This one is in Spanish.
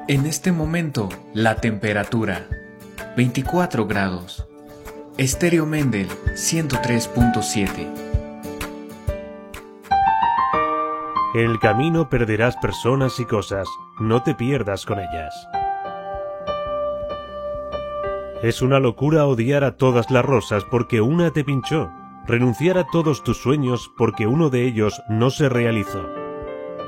En este momento, la temperatura 24 grados. Estéreo Mendel 103.7. En el camino perderás personas y cosas, no te pierdas con ellas. Es una locura odiar a todas las rosas porque una te pinchó, renunciar a todos tus sueños porque uno de ellos no se realizó.